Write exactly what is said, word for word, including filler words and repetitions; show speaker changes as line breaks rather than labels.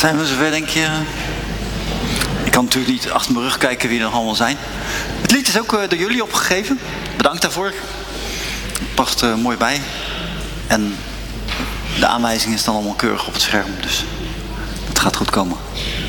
Zijn we zover, denk je? Ik kan natuurlijk niet achter mijn rug kijken wie er allemaal zijn. Het lied is ook uh, door jullie opgegeven. Bedankt daarvoor. Het past uh, mooi bij. En de aanwijzing is dan allemaal keurig op het scherm. Dus het gaat goed komen.